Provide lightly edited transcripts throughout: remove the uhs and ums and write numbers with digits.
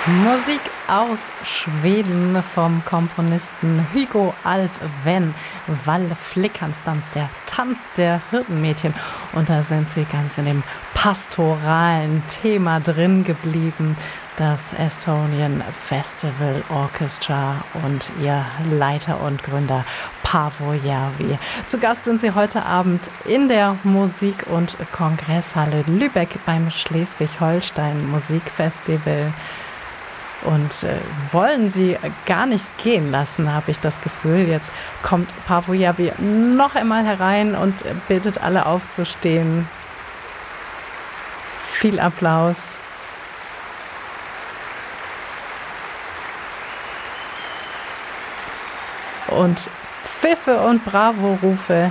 Musik aus Schweden vom Komponisten Hugo Alfven. Wallflickerns-Tanz, der Tanz der Hirtenmädchen. Und da sind sie ganz in dem pastoralen Thema drin geblieben. Das Estonian Festival Orchestra und ihr Leiter und Gründer Paavo Järvi. Zu Gast sind sie heute Abend in der Musik- und Kongresshalle Lübeck beim Schleswig-Holstein Musikfestival. Und wollen sie gar nicht gehen lassen, habe ich das Gefühl. Jetzt kommt Paavo Järvi noch einmal herein und bittet alle aufzustehen. Viel Applaus. Und Pfiffe und Bravo-Rufe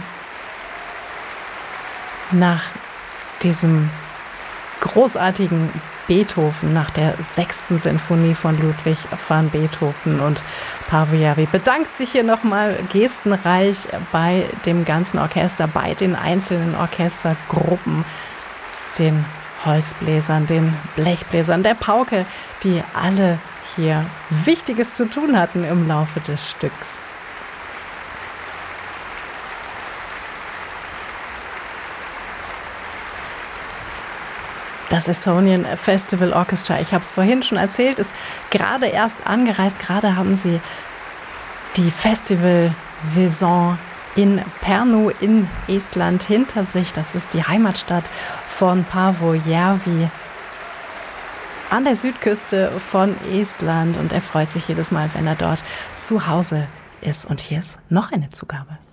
nach diesem großartigen Beethoven, nach der 6. Sinfonie von Ludwig van Beethoven. Und Paavo Järvi bedankt sich hier nochmal gestenreich bei dem ganzen Orchester, bei den einzelnen Orchestergruppen, den Holzbläsern, den Blechbläsern, der Pauke, die alle hier Wichtiges zu tun hatten im Laufe des Stücks. Das Estonian Festival Orchestra, ich habe es vorhin schon erzählt, ist gerade erst angereist. Gerade haben sie die Festivalsaison in Pärnu in Estland hinter sich. Das ist die Heimatstadt von Paavo Järvi an der Südküste von Estland. Und er freut sich jedes Mal, wenn er dort zu Hause ist. Und hier ist noch eine Zugabe.